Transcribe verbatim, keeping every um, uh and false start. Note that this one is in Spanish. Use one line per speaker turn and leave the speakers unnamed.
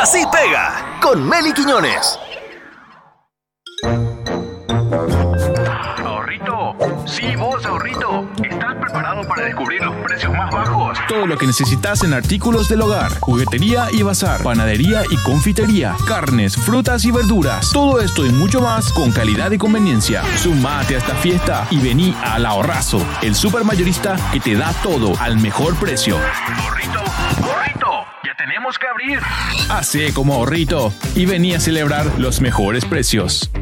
Así pega con Meli Quiñones.
Ahorrito, sí vos, ahorrito. ¿Estás preparado para descubrir los precios más bajos?
Todo lo que necesitas en artículos del hogar, juguetería y bazar, panadería y confitería, carnes, frutas y verduras. Todo esto y mucho más con calidad y conveniencia. Sumate a esta fiesta y vení al Ahorrazo, el supermayorista que te da todo al mejor precio.
Ahorrito, ahorrito, ya tenemos que abrir.
Hacé como Ahorrito y vení a celebrar los mejores precios.